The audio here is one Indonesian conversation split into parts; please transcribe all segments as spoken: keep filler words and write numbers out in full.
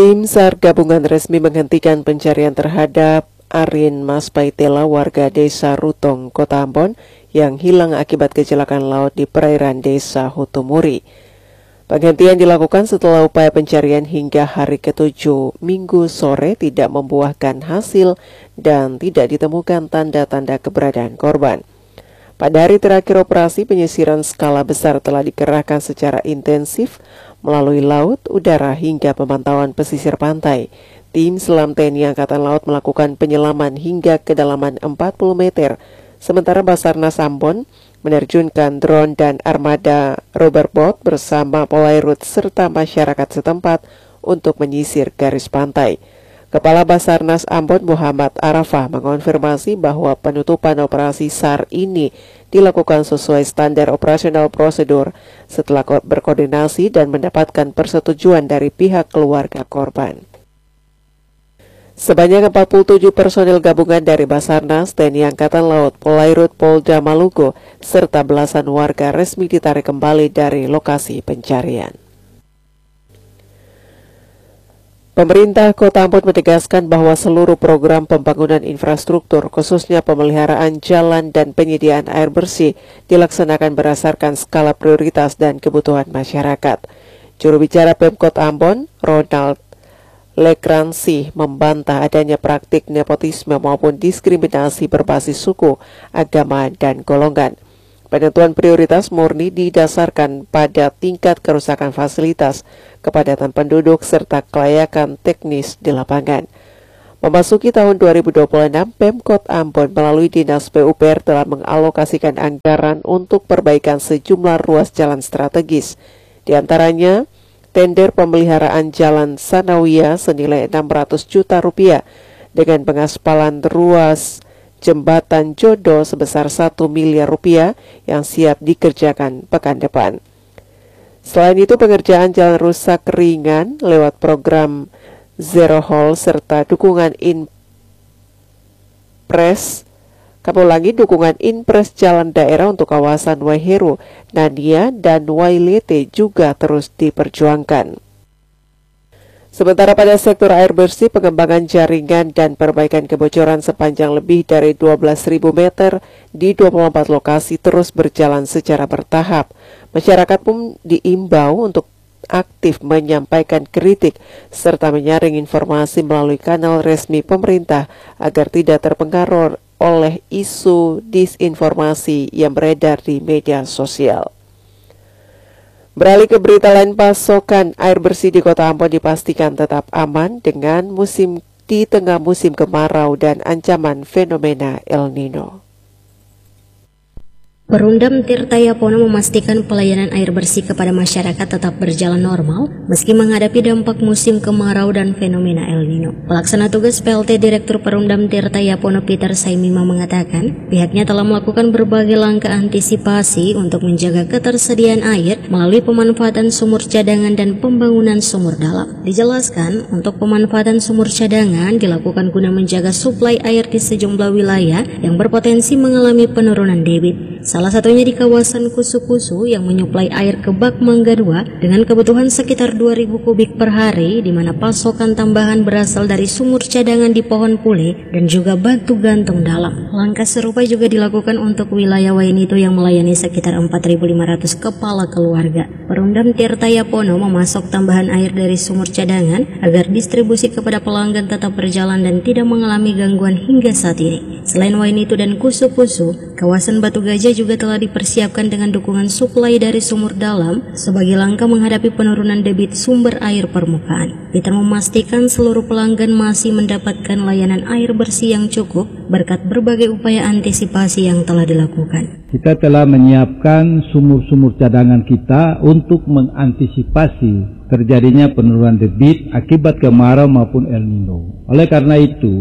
Tim SAR gabungan resmi menghentikan pencarian terhadap Arin Masbaitela, warga desa Rutong, Kota Ambon, yang hilang akibat kecelakaan laut di perairan desa Hutumuri. Penghentian dilakukan setelah upaya pencarian hingga hari ketujuh Minggu sore tidak membuahkan hasil dan tidak ditemukan tanda-tanda keberadaan korban. Pada hari terakhir operasi, penyisiran skala besar telah dikerahkan secara intensif melalui laut, udara, hingga pemantauan pesisir pantai. Tim Selam T N I Angkatan Laut melakukan penyelaman hingga kedalaman empat puluh meter, sementara Basarnas Ambon menerjunkan drone dan armada rubberboat bersama Polairut serta masyarakat setempat untuk menyisir garis pantai. Kepala Basarnas Ambon Muhammad Arafah mengonfirmasi bahwa penutupan operasi SAR ini dilakukan sesuai standar operasional prosedur setelah berkoordinasi dan mendapatkan persetujuan dari pihak keluarga korban. Sebanyak empat puluh tujuh personil gabungan dari Basarnas, T N I Angkatan Laut, Polairut Polda Maluku, serta belasan warga resmi ditarik kembali dari lokasi pencarian. Pemerintah Kota Ambon menegaskan bahwa seluruh program pembangunan infrastruktur, khususnya pemeliharaan jalan dan penyediaan air bersih, dilaksanakan berdasarkan skala prioritas dan kebutuhan masyarakat. Juru bicara Pemkot Ambon, Ronald Lekransi, membantah adanya praktik nepotisme maupun diskriminasi berbasis suku, agama, dan golongan. Penentuan prioritas murni didasarkan pada tingkat kerusakan fasilitas, kepadatan penduduk, serta kelayakan teknis di lapangan. Memasuki tahun dua ribu dua puluh enam, Pemkot Ambon melalui Dinas P U P R telah mengalokasikan anggaran untuk perbaikan sejumlah ruas jalan strategis. Di antaranya, tender pemeliharaan jalan Sanawiyah senilai enam ratus juta rupiah dengan pengaspalan ruas Jembatan Jodoh sebesar satu miliar rupiah yang siap dikerjakan pekan depan. Selain itu, pengerjaan jalan rusak ringan lewat program Zero Hole serta dukungan Inpres, kamu lagi dukungan Inpres jalan daerah untuk kawasan Waiheru, Nania, dan Wailete juga terus diperjuangkan. Sementara pada sektor air bersih, pengembangan jaringan dan perbaikan kebocoran sepanjang lebih dari dua belas ribu meter di dua puluh empat lokasi terus berjalan secara bertahap. Masyarakat pun diimbau untuk aktif menyampaikan kritik serta menyaring informasi melalui kanal resmi pemerintah agar tidak terpengaruh oleh isu disinformasi yang beredar di media sosial. Beralih ke berita lain, pasokan air bersih di Kota Ambon dipastikan tetap aman dengan musim di tengah musim kemarau dan ancaman fenomena El Nino. Perumdam Tirta Yapono memastikan pelayanan air bersih kepada masyarakat tetap berjalan normal meski menghadapi dampak musim kemarau dan fenomena El Nino. Pelaksana tugas P L T Direktur Perumdam Tirta Yapono Peter Saimima mengatakan pihaknya telah melakukan berbagai langkah antisipasi untuk menjaga ketersediaan air melalui pemanfaatan sumur cadangan dan pembangunan sumur dalam. Dijelaskan, untuk pemanfaatan sumur cadangan dilakukan guna menjaga suplai air di sejumlah wilayah yang berpotensi mengalami penurunan debit. Salah satunya di kawasan Kusu-Kusu yang menyuplai air ke Bak Mangga dua dengan kebutuhan sekitar dua ribu kubik per hari, di mana pasokan tambahan berasal dari sumur cadangan di Pohon Pule dan juga Batu Gantung Dalam. Langkah serupa juga dilakukan untuk wilayah Wainito yang melayani sekitar empat ribu lima ratus kepala keluarga. Perumdam Tirta Yapono memasok tambahan air dari sumur cadangan agar distribusi kepada pelanggan tetap berjalan dan tidak mengalami gangguan hingga saat ini. Selain Wainito dan Kusu-Kusu, kawasan Batu Gajah juga telah dipersiapkan dengan dukungan suplai dari sumur dalam sebagai langkah menghadapi penurunan debit sumber air permukaan. Peter memastikan seluruh pelanggan masih mendapatkan layanan air bersih yang cukup berkat berbagai upaya antisipasi yang telah dilakukan. Kita telah menyiapkan sumur-sumur cadangan kita untuk mengantisipasi terjadinya penurunan debit akibat kemarau maupun El Nino. Oleh karena itu,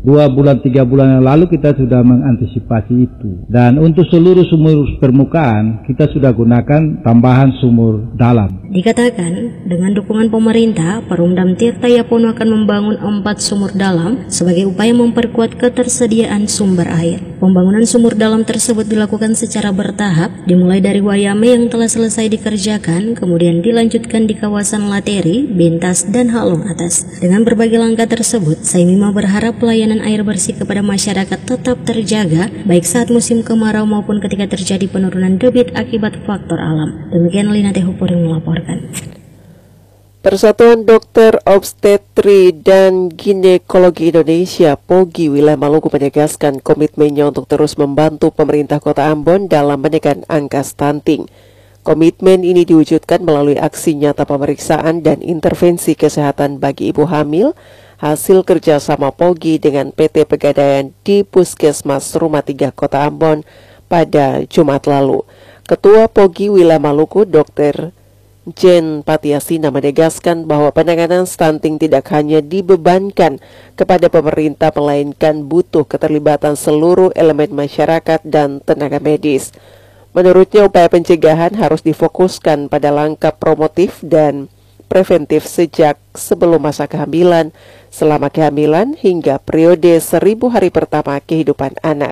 Dua bulan, tiga bulan yang lalu kita sudah mengantisipasi itu. Dan untuk seluruh sumur permukaan, kita sudah gunakan tambahan sumur dalam. Dikatakan, dengan dukungan pemerintah, Perumdam Tirta Yapono akan membangun empat sumur dalam sebagai upaya memperkuat ketersediaan sumber air. Pembangunan sumur dalam tersebut dilakukan secara bertahap, dimulai dari Wayame yang telah selesai dikerjakan, kemudian dilanjutkan di kawasan Lateri, Bintas, dan Halong Atas. Dengan berbagai langkah tersebut, Saimima berharap pelayanan air bersih kepada masyarakat tetap terjaga, baik saat musim kemarau maupun ketika terjadi penurunan debit akibat faktor alam. Demikian Lina Tehupur yang melaporkan. Persatuan Dokter Obstetri dan Ginekologi Indonesia (POGI) wilayah Maluku menegaskan komitmennya untuk terus membantu pemerintah Kota Ambon dalam menekan angka stunting. Komitmen ini diwujudkan melalui aksi nyata pemeriksaan dan intervensi kesehatan bagi ibu hamil hasil kerjasama POGI dengan P T Pegadaian di Puskesmas Rumah Tiga Kota Ambon pada Jumat lalu. Ketua POGI wilayah Maluku, Dokter Jen Patiasina, menegaskan bahwa penanganan stunting tidak hanya dibebankan kepada pemerintah, melainkan butuh keterlibatan seluruh elemen masyarakat dan tenaga medis. Menurutnya, upaya pencegahan harus difokuskan pada langkah promotif dan preventif sejak sebelum masa kehamilan, selama kehamilan, hingga periode seribu hari pertama kehidupan anak.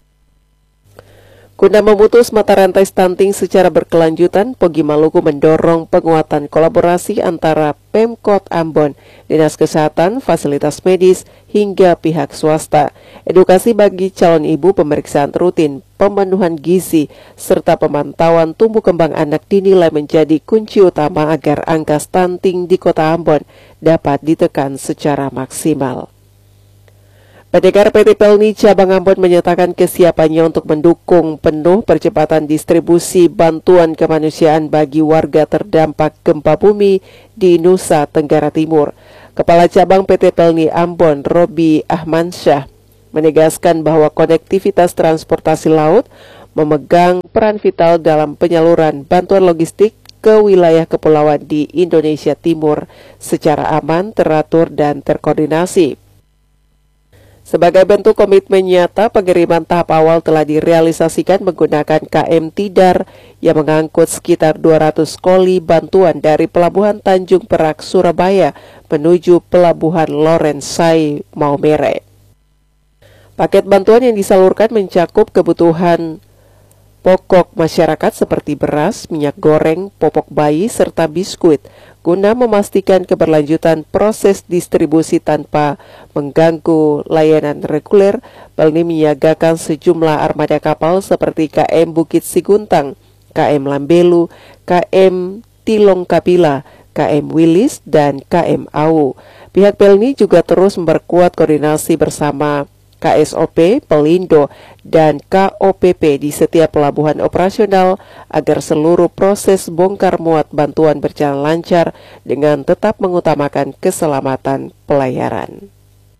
Guna memutus mata rantai stunting secara berkelanjutan, POGI Maluku mendorong penguatan kolaborasi antara Pemkot Ambon, Dinas Kesehatan, fasilitas medis, hingga pihak swasta. Edukasi bagi calon ibu, pemeriksaan rutin, pemenuhan gizi, serta pemantauan tumbuh kembang anak dinilai menjadi kunci utama agar angka stunting di Kota Ambon dapat ditekan secara maksimal. Pendekar P T Pelni Cabang Ambon menyatakan kesiapannya untuk mendukung penuh percepatan distribusi bantuan kemanusiaan bagi warga terdampak gempa bumi di Nusa Tenggara Timur. Kepala Cabang P T Pelni Ambon, Robi Ahmansyah, menegaskan bahwa konektivitas transportasi laut memegang peran vital dalam penyaluran bantuan logistik ke wilayah kepulauan di Indonesia Timur secara aman, teratur, dan terkoordinasi. Sebagai bentuk komitmen nyata, pengiriman tahap awal telah direalisasikan menggunakan K M Tidar yang mengangkut sekitar dua ratus koli bantuan dari Pelabuhan Tanjung Perak, Surabaya menuju Pelabuhan Lorensai, Maumere. Paket bantuan yang disalurkan mencakup kebutuhan pokok masyarakat seperti beras, minyak goreng, popok bayi, serta biskuit, guna memastikan keberlanjutan proses distribusi tanpa mengganggu layanan reguler. Pelni menyiagakan sejumlah armada kapal seperti K M Bukit Siguntang, K M Lambelu, K M Tilong Kapila, K M Wilis, dan K M Awu. Pihak Pelni juga terus memperkuat koordinasi bersama K S O P, Pelindo, dan K O P P di setiap pelabuhan operasional agar seluruh proses bongkar muat bantuan berjalan lancar dengan tetap mengutamakan keselamatan pelayaran.